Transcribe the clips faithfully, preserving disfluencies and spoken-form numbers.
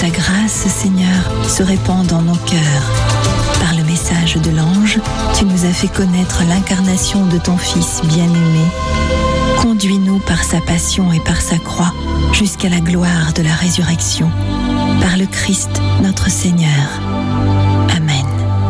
ta grâce, Seigneur, se répand dans nos cœurs. Par le message de l'ange, tu nous as fait connaître l'incarnation de ton Fils bien-aimé. Conduis-nous par sa passion et par sa croix jusqu'à la gloire de la résurrection. Par le Christ, notre Seigneur. Amen.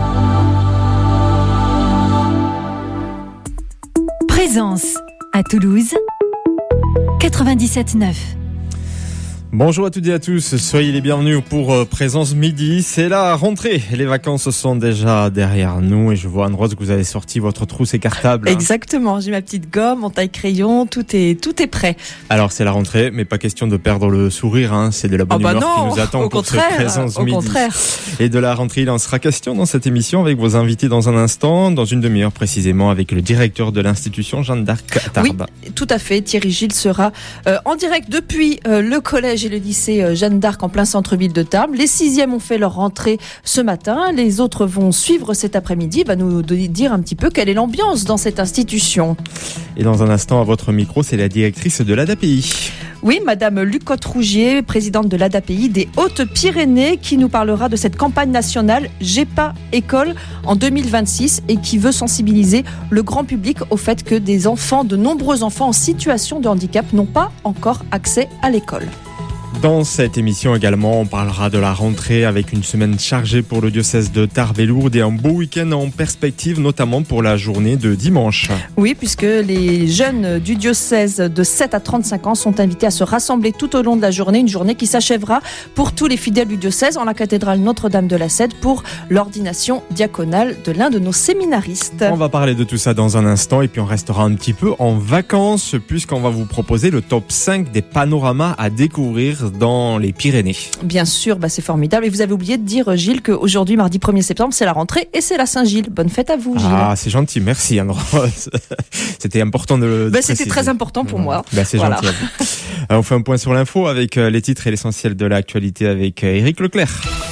Présence à Toulouse, quatre-vingt-dix-sept neuf. Bonjour à toutes et à tous, soyez les bienvenus pour euh, Présence Midi. C'est la rentrée, les vacances sont déjà derrière nous et je vois Anne-Rose que vous avez sorti votre trousse écartable. Exactement, j'ai ma petite gomme, mon taille-crayon, tout est, tout est prêt. Alors c'est la rentrée, mais pas question de perdre le sourire, hein. C'est de la bonne oh bah humeur non, qui nous attend au pour contraire, ce Présence au Midi. Contraire. Et de la rentrée, il en sera question dans cette émission avec vos invités dans un instant, dans une demi-heure précisément, avec le directeur de l'institution Jeanne d'Arc à Tarbes. Oui, tout à fait, Thierry Gilles sera euh, en direct depuis euh, le collège et le lycée euh, Jeanne d'Arc en plein centre-ville de Tarbes. Les sixièmes ont fait leur rentrée ce matin. Les autres vont suivre cet après-midi. Il va nous dire un petit peu quelle est l'ambiance dans cette institution. Et dans un instant, à votre micro, c'est la directrice de l'A D A P I. Oui, Madame Lucotte-Rougier, présidente de l'A D A P I des Hautes-Pyrénées, qui nous parlera de cette campagne nationale J'ai pas école en deux mille vingt-six et qui veut sensibiliser le grand public au fait que des enfants, de nombreux enfants en situation de handicap n'ont pas encore accès à l'école. Dans cette émission également, on parlera de la rentrée avec une semaine chargée pour le diocèse de Tarbes et Lourdes et un beau week-end en perspective, notamment pour la journée de dimanche. Oui, puisque les jeunes du diocèse de sept à trente-cinq ans sont invités à se rassembler tout au long de la journée, une journée qui s'achèvera pour tous les fidèles du diocèse en la cathédrale Notre-Dame de la Cède pour l'ordination diaconale de l'un de nos séminaristes. On va parler de tout ça dans un instant et puis on restera un petit peu en vacances puisqu'on va vous proposer le top cinq des panoramas à découvrir dans les Pyrénées. Bien sûr, bah c'est formidable. Et vous avez oublié de dire, Gilles, qu'aujourd'hui, mardi premier septembre, c'est la rentrée et c'est la Saint-Gilles. Bonne fête à vous, Gilles. Ah, c'est gentil, merci Anne-Rose. C'était important de le bah, C'était très important pour moi. Bah, c'est voilà. gentil à vous. Alors, on fait un point sur l'info avec les titres et l'essentiel de l'actualité avec Éric Leclerc.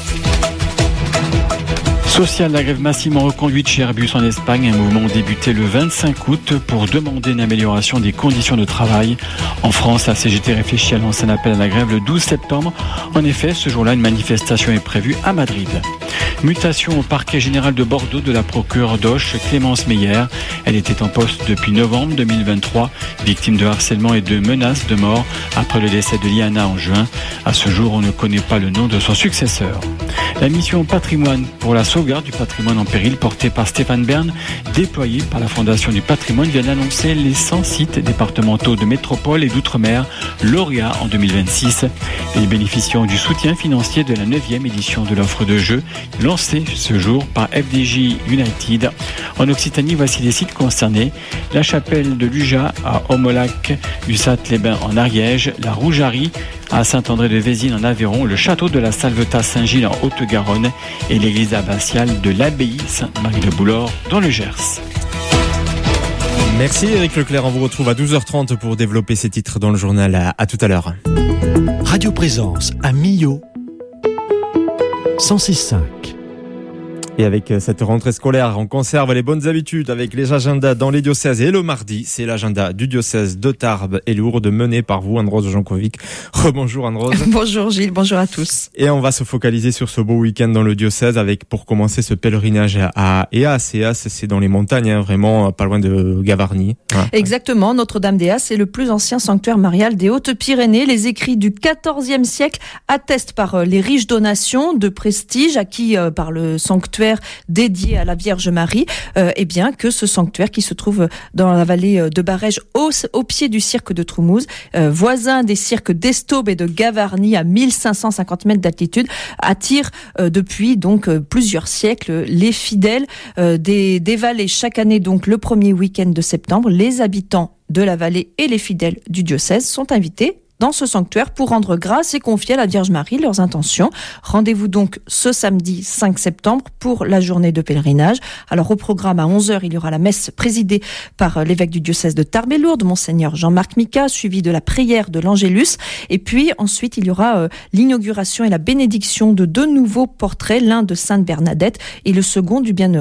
Social, la grève massivement reconduite chez Airbus en Espagne, un mouvement débuté le vingt-cinq août pour demander une amélioration des conditions de travail. En France, la C G T réfléchit à lancer un appel à la grève le douze septembre. En effet, ce jour-là, une manifestation est prévue à Madrid. Mutation au parquet général de Bordeaux de la procureure d'Auch, Clémence Meyer. Elle était en poste depuis novembre deux mille vingt-trois, victime de harcèlement et de menaces de mort après le décès de Liana en juin. À ce jour, on ne connaît pas le nom de son successeur. La mission patrimoine pour la sauvegarde du patrimoine en péril portée par Stéphane Bern, déployée par la Fondation du patrimoine, vient d'annoncer les cent sites départementaux de métropole et d'outre-mer lauréats en deux mille vingt-six. Les bénéficiant du soutien financier de la neuvième édition de l'offre de jeu lancée ce jour par F D J United. En Occitanie, voici les sites concernés. La chapelle de Luja à Homolac, Ussat-les-Bains en Ariège, la Rougerie à Saint-André-de-Vésine en Aveyron, le château de la Salvetat Saint-Gilles en Haute-Garonne et l'église abbatiale de l'abbaye Sainte-Marie-de-Boulor dans le Gers. Merci Éric Leclerc, on vous retrouve à douze heures trente pour développer ces titres dans le journal. À, à tout à l'heure. Radio Présence à Millau, cent six virgule cinq. Et avec cette rentrée scolaire, on conserve les bonnes habitudes avec les agendas dans les diocèses. Et le mardi, c'est l'agenda du diocèse de Tarbes et Lourdes mené par vous, Anne-Rose Jankovic. Rebonjour Anne-Rose. Bonjour Gilles, bonjour à tous. Et on va se focaliser sur ce beau week-end dans le diocèse avec, pour commencer, ce pèlerinage à Eas. Eas, c'est dans les montagnes, hein, vraiment pas loin de Gavarnie. Hein. Exactement, Notre-Dame d'Eas est le plus ancien sanctuaire marial des Hautes-Pyrénées. Les écrits du quatorzième siècle attestent par les riches donations de prestige acquis par le sanctuaire dédié à la Vierge Marie, euh, et bien que ce sanctuaire qui se trouve dans la vallée de Barège au, au pied du cirque de Troumouze, euh, voisin des cirques d'Estaube et de Gavarnie à mille cinq cent cinquante mètres d'altitude, attire euh, depuis donc euh, plusieurs siècles les fidèles euh, des, des vallées. Chaque année donc le premier week-end de septembre, les habitants de la vallée et les fidèles du diocèse sont invités dans ce sanctuaire pour rendre grâce et confier à la Vierge Marie leurs intentions. Rendez-vous donc ce samedi cinq septembre pour la journée de pèlerinage. Alors au programme à onze heures, il y aura la messe présidée par l'évêque du diocèse de Tarbes et Lourdes, Monseigneur Jean-Marc Mica, suivi de la prière de l'Angélus. Et puis ensuite, il y aura euh, l'inauguration et la bénédiction de deux nouveaux portraits, l'un de Sainte Bernadette et le second du bienheureux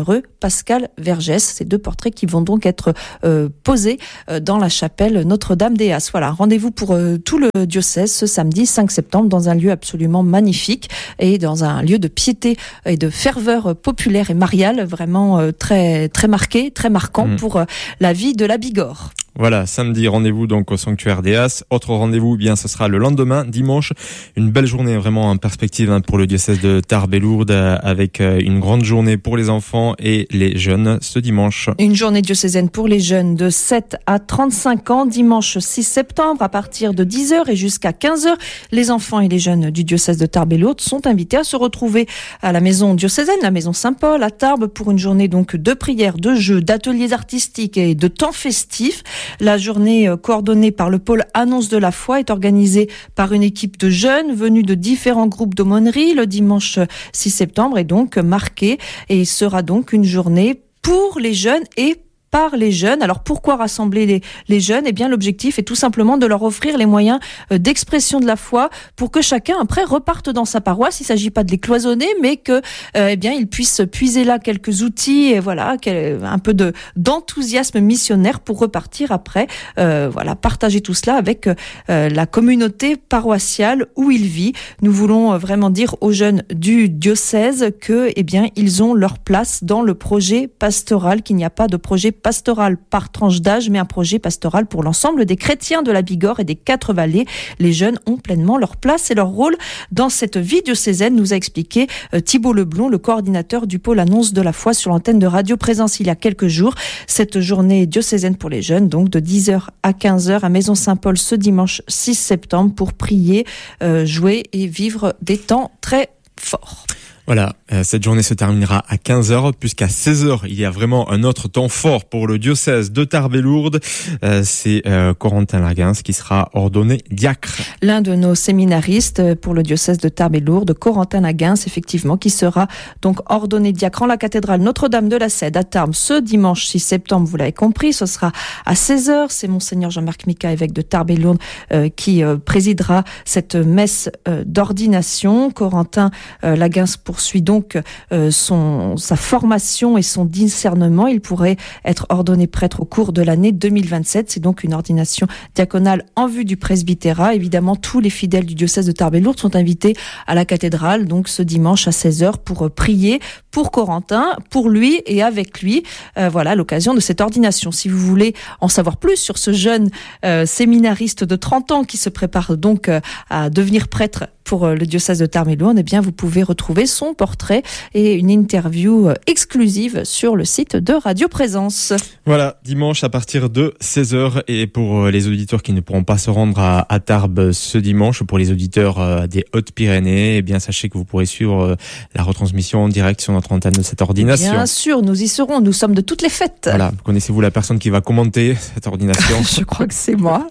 Pascal Vergès. Ces deux portraits qui vont donc être euh, posés euh, dans la chapelle Notre-Dame des As. Voilà, rendez-vous pour euh, tout le diocèse ce samedi cinq septembre dans un lieu absolument magnifique et dans un lieu de piété et de ferveur populaire et mariale, vraiment euh, très, très marqué, très marquant mmh. pour euh, la vie de la Bigorre. Voilà, samedi, rendez-vous donc au sanctuaire des As. Autre rendez-vous, eh bien, ce sera le lendemain, dimanche. Une belle journée vraiment en perspective hein, pour le diocèse de Tarbes et Lourdes, avec euh, une grande journée pour les enfants et les jeunes ce dimanche. Une journée diocésaine pour les jeunes de sept à trente-cinq ans, dimanche six septembre, à partir de dix heures et jusqu'à quinze heures. Les enfants et les jeunes du diocèse de Tarbes et Lourdes sont invités à se retrouver à la maison diocésaine, la maison Saint-Paul, à Tarbes, pour une journée donc de prières, de jeux, d'ateliers artistiques et de temps festifs. La journée coordonnée par le pôle Annonce de la foi est organisée par une équipe de jeunes venus de différents groupes d'aumônerie. Le dimanche six septembre est donc marqué et sera donc une journée pour les jeunes et par les jeunes. Alors pourquoi rassembler les, les jeunes ? Eh bien l'objectif est tout simplement de leur offrir les moyens d'expression de la foi pour que chacun après reparte dans sa paroisse. Il ne s'agit pas de les cloisonner, mais que euh, eh bien ils puissent puiser là quelques outils et voilà un peu de d'enthousiasme missionnaire pour repartir après. Euh, voilà partager tout cela avec euh, la communauté paroissiale où ils vivent. Nous voulons vraiment dire aux jeunes du diocèse que eh bien ils ont leur place dans le projet pastoral, qu'il n'y a pas de projet pastoral par tranche d'âge, mais un projet pastoral pour l'ensemble des chrétiens de la Bigorre et des quatre vallées. Les jeunes ont pleinement leur place et leur rôle dans cette vie diocésaine, nous a expliqué euh, Thibault Leblond, le coordinateur du pôle Annonce de la foi sur l'antenne de Radio Présence il y a quelques jours. Cette journée diocésaine pour les jeunes, donc de dix heures à quinze heures à Maison Saint-Paul ce dimanche six septembre pour prier, euh, jouer et vivre des temps très forts. Voilà, euh, cette journée se terminera à quinze heures, puisqu'à seize heures, il y a vraiment un autre temps fort pour le diocèse de Tarbes et Lourdes. Euh, c'est euh, Corentin Laguens qui sera ordonné diacre. L'un de nos séminaristes pour le diocèse de Tarbes et Lourdes, Corentin Laguens, effectivement, qui sera donc ordonné diacre en la cathédrale Notre-Dame de la Cède à Tarbes ce dimanche six septembre, vous l'avez compris, ce sera à seize heures. C'est Monseigneur Jean-Marc Mica, évêque de Tarbes et Lourdes, euh, qui euh, présidera cette messe euh, d'ordination. Corentin euh, Laguens poursuit donc euh, son, sa formation et son discernement. Il pourrait être ordonné prêtre au cours de l'année deux mille vingt-sept. C'est donc une ordination diaconale en vue du presbytérat. Évidemment, tous les fidèles du diocèse de Tarbes et Lourdes sont invités à la cathédrale, donc ce dimanche à seize heures, pour euh, prier pour Corentin, pour lui et avec lui. Euh, voilà l'occasion de cette ordination. Si vous voulez en savoir plus sur ce jeune euh, séminariste de trente ans qui se prépare donc euh, à devenir prêtre pour le diocèse de Tarbes et Lourdes, eh bien, vous pouvez retrouver son portrait et une interview exclusive sur le site de Radio Présence. Voilà, dimanche à partir de seize heures. Et pour les auditeurs qui ne pourront pas se rendre à, à Tarbes ce dimanche, pour les auditeurs des Hautes-Pyrénées, eh bien, sachez que vous pourrez suivre la retransmission en direct sur notre antenne de cette ordination. Bien sûr, nous y serons. Nous sommes de toutes les fêtes. Voilà, connaissez-vous la personne qui va commenter cette ordination ? Je crois que c'est moi.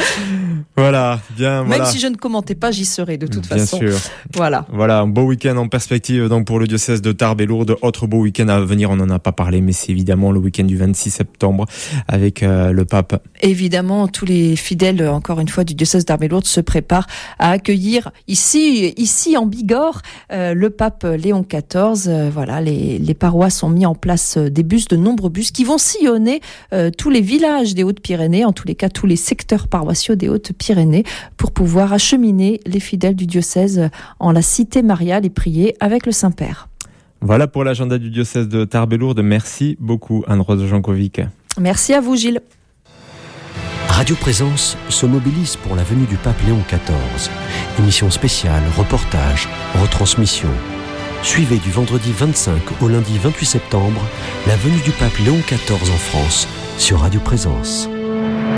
Voilà, bien, Même voilà. si je ne commentais pas, j'y serai de toute Bien façon. sûr. Voilà. Voilà, un beau week-end en perspective donc pour le diocèse de Tarbes et Lourdes. Autre beau week-end à venir, on n'en a pas parlé, mais c'est évidemment le week-end du vingt-six septembre avec euh, le pape. Évidemment, tous les fidèles, encore une fois, du diocèse de Tarbes et Lourdes se préparent à accueillir ici, ici en Bigorre, euh, le pape Léon quatorze. Euh, voilà, les, les paroisses ont mis en place des bus, de nombreux bus qui vont sillonner euh, tous les villages des Hautes-Pyrénées, en tous les cas tous les secteurs paroissiaux des Hautes-Pyrénées, pour pouvoir acheminer les fidèles du diocèse en la cité mariale et prier avec le Saint-Père. Voilà pour l'agenda du diocèse de Tarbes et Lourdes. Merci beaucoup Anne-Rose Jankovic. Merci à vous Gilles. Radio Présence se mobilise pour la venue du pape Léon quatorze. Émission spéciale, reportage, retransmission. Suivez du vendredi vingt-cinq au lundi vingt-huit septembre la venue du pape Léon quatorze en France sur Radio Présence.